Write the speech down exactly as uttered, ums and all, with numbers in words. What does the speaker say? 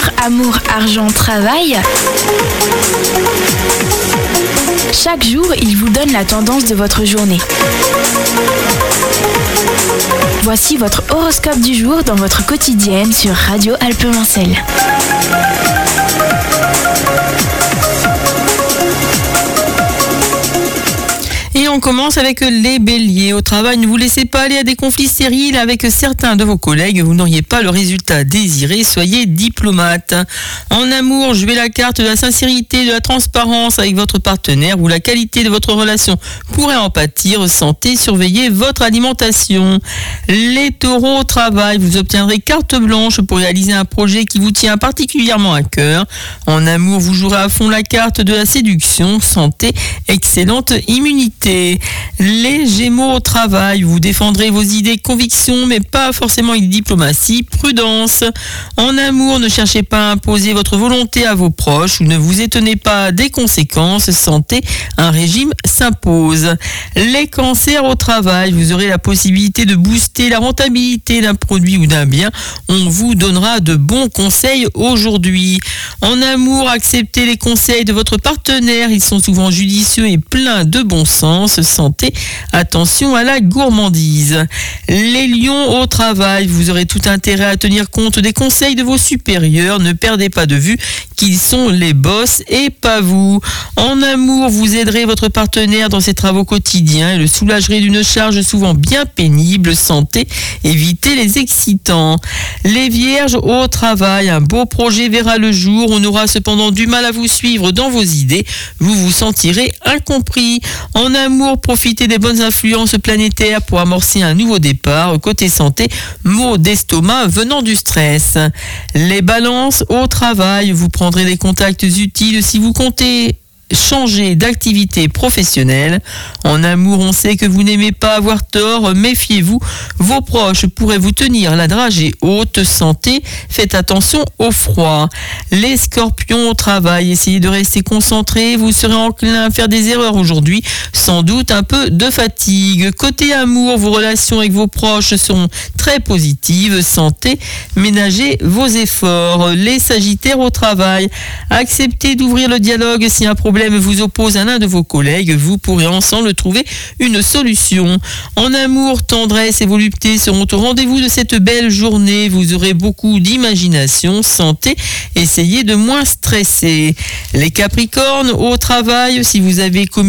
cœur, amour, argent, travail. Chaque jour, il vous donne la tendance de votre journée. Voici votre horoscope du jour dans votre quotidienne sur Radio Alpes-Mancel. Et on commence avec les béliers. Au travail, ne vous laissez pas aller à des conflits stériles avec certains de vos collègues. Vous n'auriez pas le résultat désiré. Soyez diplomate. En amour, jouez la carte de la sincérité, de la transparence avec votre partenaire ou la qualité de votre relation pourrait en pâtir. Santé, surveillez votre alimentation. Les taureaux, au travail, vous obtiendrez carte blanche pour réaliser un projet qui vous tient particulièrement à cœur. En amour, vous jouerez à fond la carte de la séduction. Santé, excellente immunité. Les Gémeaux, au travail, vous défendrez vos idées, convictions, mais pas forcément une diplomatie. Prudence. En amour, ne cherchez pas à imposer votre volonté à vos proches ou ne vous étonnez pas des conséquences. Santé, un régime s'impose. Les Cancers, au travail, vous aurez la possibilité de booster la rentabilité d'un produit ou d'un bien. On vous donnera de bons conseils aujourd'hui. En amour, acceptez les conseils de votre partenaire. Ils sont souvent judicieux et pleins de bon sens. Santé, attention à la gourmandise. Les lions, au travail, vous aurez tout intérêt à tenir compte des conseils de vos supérieurs. Ne perdez pas de vue qu'ils sont les boss et pas vous. En amour, vous aiderez votre partenaire dans ses travaux quotidiens et le soulagerez d'une charge souvent bien pénible. Santé, évitez les excitants. Les vierges, au travail, un beau projet verra le jour. On aura cependant du mal à vous suivre dans vos idées. Vous vous sentirez incompris. En amour, profitez des bonnes influences planétaires pour amorcer un nouveau départ. Côté santé, maux d'estomac venant du stress. Les balances, au travail, vous prendrez des contacts utiles si vous comptez changer d'activité professionnelle. En amour, on sait que vous n'aimez pas avoir tort, méfiez-vous. Vos proches pourraient vous tenir la dragée haute. Santé, faites attention au froid. Les scorpions, au travail, essayez de rester concentrés. Vous serez enclin à faire des erreurs aujourd'hui, sans doute un peu de fatigue. Côté amour, vos relations avec vos proches seront très positives. Santé, ménagez vos efforts. Les sagittaires, au travail, acceptez d'ouvrir le dialogue si un problème vous oppose à l'un de vos collègues, vous pourrez ensemble trouver une solution. En amour, tendresse et volupté seront au rendez-vous de cette belle journée. Vous aurez beaucoup d'imagination. Santé, essayez de moins stresser. Les capricornes, au travail, si vous avez commis